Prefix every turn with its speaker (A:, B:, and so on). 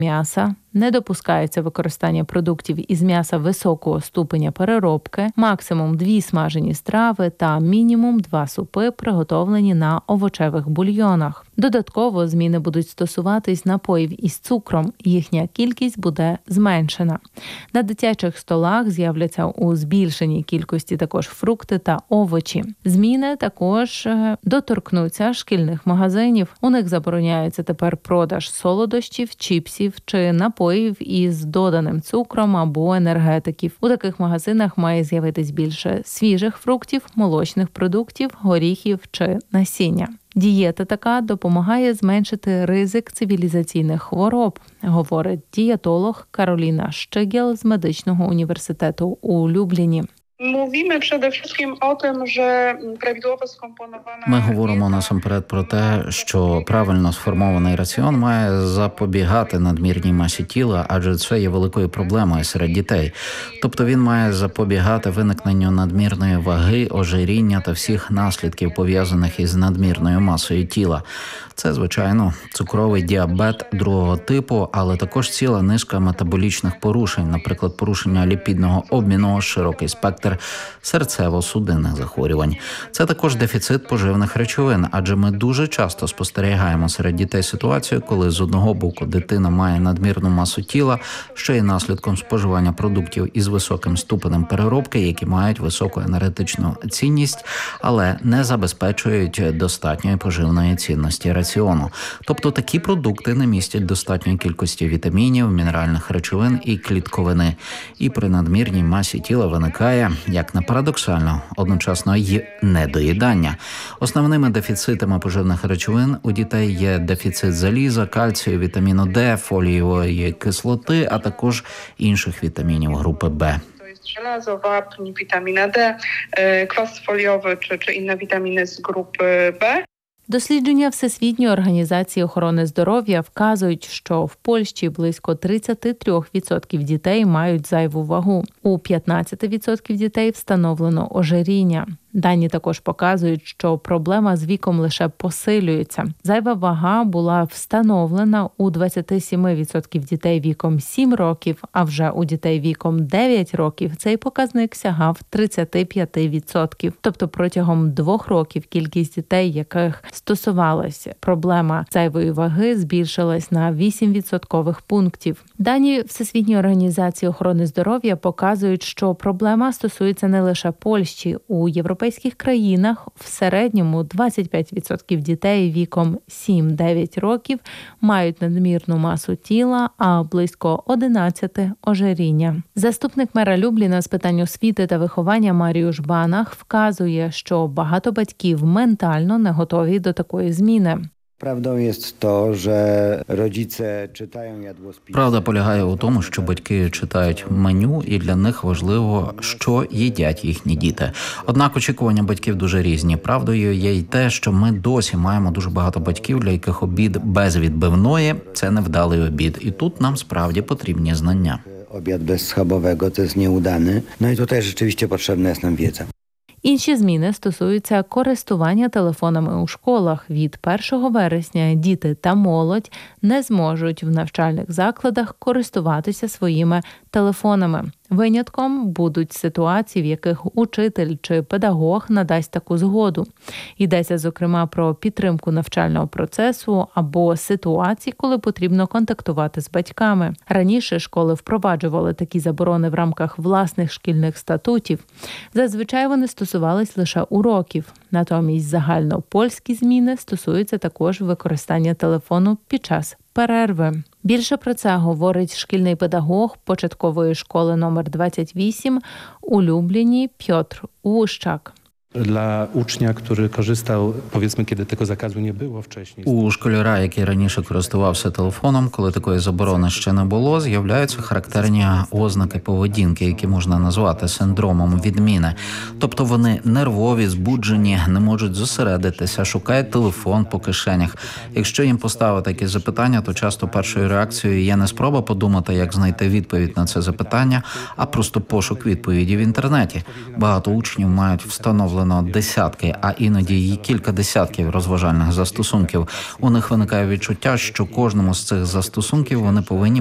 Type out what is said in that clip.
A: м'яса, не допускається використання продуктів із м'яса високого ступеня переробки, максимум 2 смажені страви та мінімум 2 супи, приготовлені на овочевих бульйонах. Додатково зміни будуть стосуватись напоїв із цукром, їхня кількість буде зменшена. На дитячих столах з'являться у збільшеній кількості також фрукти та овочі. Зміни також доторкнуться шкільних магазинів. У них забороняється тепер продаж солодощів, чіпсів чи напоїв із доданим цукром або енергетиків. У таких магазинах має з'явитись більше свіжих фруктів, молочних продуктів, горіхів чи насіння. Дієта така допомагає зменшити ризик цивілізаційних хвороб, говорить дієтолог Кароліна Szczygieł з медичного університету у Любліні.
B: Ми говоримо насамперед про те, що правильно сформований раціон має запобігати надмірній масі тіла, адже це є великою проблемою серед дітей. Тобто він має запобігати виникненню надмірної ваги, ожиріння та всіх наслідків, пов'язаних із надмірною масою тіла. Це, звичайно, цукровий діабет другого типу, але також ціла низка метаболічних порушень, наприклад, порушення ліпідного обміну, широкий спектр серцево-судинних захворювань. Це також дефіцит поживних речовин, адже ми дуже часто спостерігаємо серед дітей ситуацію, коли з одного боку дитина має надмірну масу тіла, що є наслідком споживання продуктів із високим ступенем переробки, які мають високу енергетичну цінність, але не забезпечують достатньої поживної цінності раціону. Тобто такі продукти не містять достатньої кількості вітамінів, мінеральних речовин і клітковини. І при надмірній масі тіла виникає, як не парадоксально, одночасно й недоїдання. Основними дефіцитами поживних речовин у дітей є дефіцит заліза, кальцію, вітаміну Д, фолієвої кислоти, а також інших вітамінів групи Б.
C: Żelazo, wapń, witamina D, kwas foliowy czy inne witaminy z grupy B.
A: Дослідження Всесвітньої організації охорони здоров'я вказують, що в Польщі близько 33% дітей мають зайву вагу. У 15% дітей встановлено ожиріння. Дані також показують, що проблема з віком лише посилюється. Зайва вага була встановлена у 27% дітей віком 7 років, а вже у дітей віком 9 років цей показник сягав 35%. Тобто протягом 2 років кількість дітей, яких стосувалася проблема зайвої ваги, збільшилась на 8% пунктів. Дані Всесвітньої організації охорони здоров'я показують, що проблема стосується не лише Польщі. У європейських країнах в середньому 25% дітей віком 7-9 років мають надмірну масу тіла, а близько 11% – ожиріння. Заступник мера Любліна з питань освіти та виховання Маріуш Банах вказує, що багато батьків ментально не готові до такої зміни.
B: Правда полягає у тому, що батьки читають меню, і для них важливо, що їдять їхні діти. Однак очікування батьків дуже різні. Правдою є й те, що ми досі маємо дуже багато батьків, для яких обід без відбивної – це невдалий обід. І тут нам справді потрібні знання.
D: Обід без схабового – це неудане. І тут теж, звісно, потрібна є нам wiedza.
A: Інші зміни стосуються користування телефонами у школах. Від 1 вересня діти та молодь не зможуть в навчальних закладах користуватися своїми телефонами. Винятком будуть ситуації, в яких учитель чи педагог надасть таку згоду. Йдеться, зокрема, про підтримку навчального процесу або ситуації, коли потрібно контактувати з батьками. Раніше школи впроваджували такі заборони в рамках власних шкільних статутів. Зазвичай вони стосувались лише уроків. Натомість загальнопольські зміни стосуються також використання телефону під час перерви. Більше про це говорить шкільний педагог початкової школи номер 28 у Любліні Пьотр Łuszczak.
E: Dla ucznia, który korzystał, powiedzmy, kiedy tego zakazu nie było wcześniej.
B: У школяра, який раніше користувався телефоном, коли такої заборони ще не було, з'являються характерні ознаки поведінки, які можна назвати синдромом відміни. Тобто вони нервові, збуджені, не можуть зосередитися, шукають телефон по кишенях. Якщо їм поставити якісь запитання, то часто першою реакцією є не спроба подумати, як знайти відповідь на це запитання, а просто пошук відповіді в інтернеті. Багато учнів мають встановлену встановлено десятки, а іноді й кілька десятків розважальних застосунків. У них виникає відчуття, що кожному з цих застосунків вони повинні